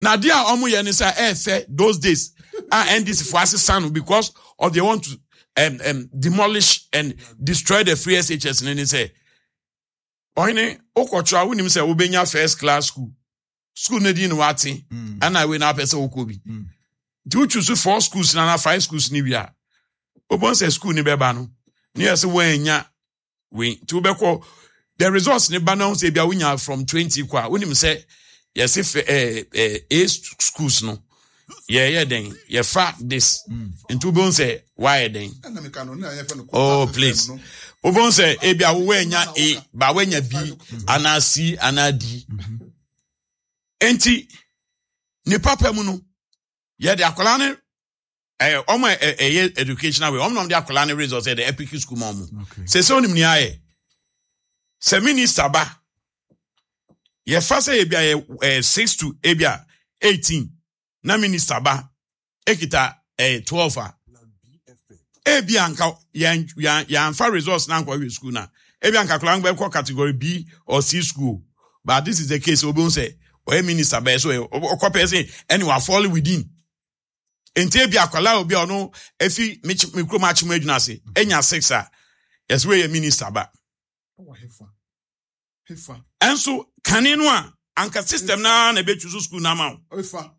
Now dia omo ye ni say those days NDC for assistant because of they want to demolish and destroy the free SHS and they say ohine okochwa wonim say obenya first class school na di no wate and I na pese okobi do choose 4 schools na 5 schools ni bia obon say school ni beba no ni yes wanya we to be call the results ni ba na say bia wonya from 20 kwa wonim say yes if A schools no yeah then you fa this into bon say why then oh please obon say e bia wo wanya A ba wanya B ana C ana D enti ni papa mu no ye de akola ne omo educational way omo de akola ne results the epic school mom say so nim ni aye se minister ba ye fa say e bia 6 to e bia 18 na minister ba ekita 12 e bia anka ya fa results na nkwa school na e bia anka akola ngbe category B or C school but this is the case obo say o minister ba so o person anyone fall within enti bia akola obi ono efi mikro match mu aduna se enya 6 a yes we minister ba hefa enso kanenu a anka system na be choose school na ma hefa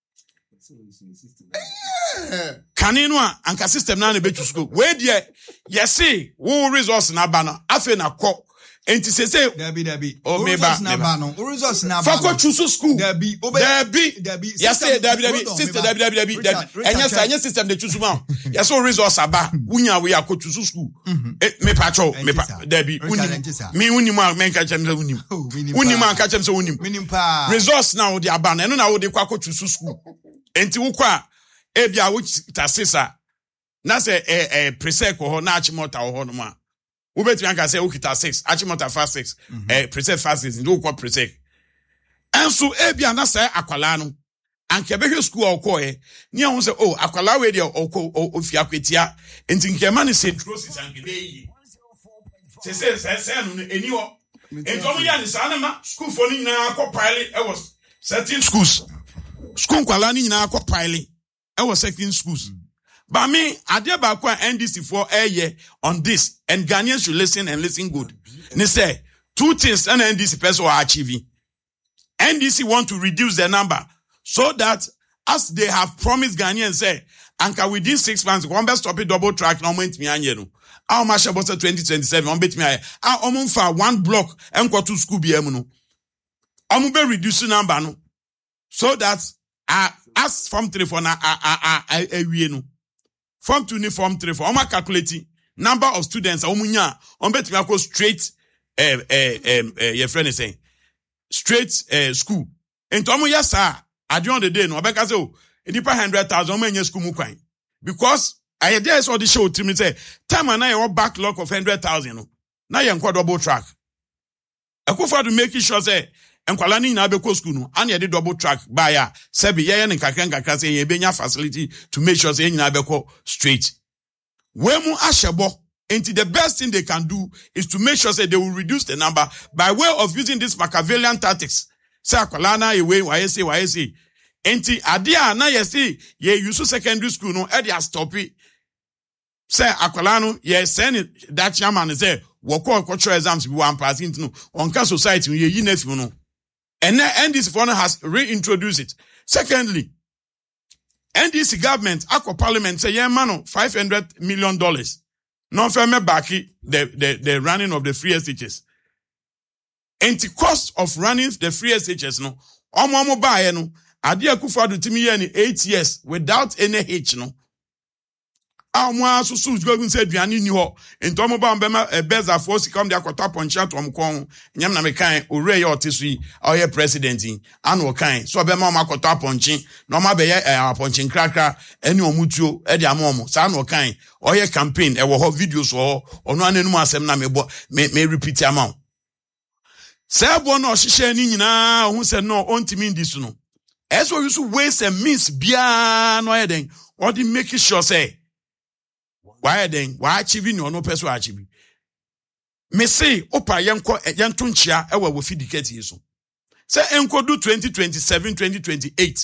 kanenu a anka system na be choose school we there yes wo resource na ba no afi na kọ enti say Debbie oh meba no results na ba for choose school Debbie yes Debbie sister Debbie enya system dey choose ma yes so resource aba wunya we akọ choose school me pacho Debbie me unim a men ka chem say unim an ka chem say unim resource na wo dey aba na eno na wo dey akọ choose school enti wo kwa e bia wo tasisa na say presec ho na achimota ho no ma ubeti anka say ukita 6 achimota fast 6 presec fast 6 ndo kwa presec enso ebia na say akwala no anka be school okọ ni ehun say oh akwala we dey okọ ofia kwetia enti nkema ni centrosis anka dey say no eni ho enti omo ya ni sa na ma school for ni nyina akọ pile e was certain schools school kwala ni nyina akọ pile e was certain schools. But me, Adia Bakwa NDC for a year on this, and Ghanaians should listen and listen good. And they say 2 things and NDC person are achieving. NDC want to reduce the number so that as they have promised Ghanaians say, Anka within 6 months, one best stop it double track no moment me anyeno. How much about 2027 on bet me I for 1 block and go to school be no. Be reduce the number no. So that as from 3 for na we no. Form 2 ni form 3 for oma calculating number of students omunya on bet me go straight your friend is saying straight school ento omu yes sir at the end of the day no obeka say o nipa 100,000 omu enye school mu kwan because I there saw the show to me say time na your backlog of 100,000 no na ye nkwa double track akufo to make sure say enkwala ni na be ko school no and ye dey double track by ya sebi ye ne nkakra say ye benya facility to make sure say na be ko straight we mu ashebo enti the best thing they can do is to make sure say they will reduce the number by way of using this Machiavellian tactics say akwala na away why say enti adia na ye say ye use secondary school no e dey stop it say akwala no ye send that chairman say wo ko cultural exams be one pass into no on ka society ye yi na fi no. And NDC for has reintroduced it. Secondly, NDC government, Aqua Parliament say, yeah, man, $500 million. Non-firm back the running of the free SHS. And the cost of running the free SHS, no, omo buy no, Adia Akufo-Addo timi ye ni 8 years without any H, no. Amwa so go say duane ni ho ento mo ba mbema beza force come dey akota poncha to omkon nyam na mekan ore ye otesu yi oye president an wo kan so be ma akota ponchi no ma be ye ponchi krakra eni omutuo e dey amomo sa an wo kan oye campaign e wo ho videos ho ono anenu asem na me repeat amount say bo no hihye ni nyina hu se no ontimi ndisu no eso you so waste and means bia no ye den or the make sure say why then why achieving no person achieve me say opa yenko yento nchia e wa fidicate yeso Say enkodu 2027 2028